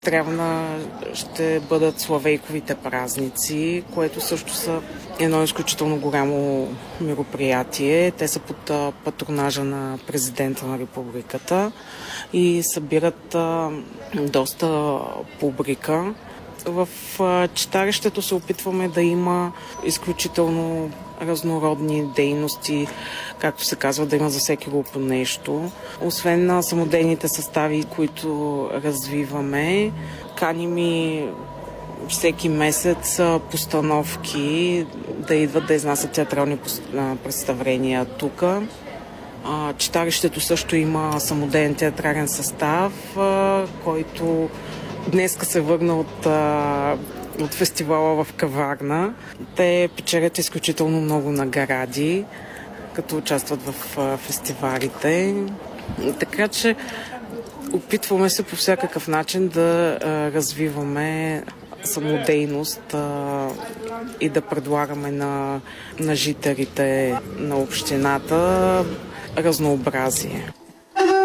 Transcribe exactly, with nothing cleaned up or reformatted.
Трябва ще бъдат славейковите празници, което също са едно изключително голямо мероприятие. Те са под патронажа на президента на републиката и събират доста публика. В читалището се опитваме да има изключително разнородни дейности, както се казва, да има за всеки го по нещо. Освен на самодейните състави, които развиваме, каним и всеки месец постановки да идват да изнасят театрални представления тук. Читалището също има самодеен театрален състав, който днеска се върна от, от фестивала в Каварна. Те печелят изключително много награди, като участват в фестивалите. Така че опитваме се по всякакъв начин да развиваме самодейност и да предлагаме на, на жителите на общината разнообразие.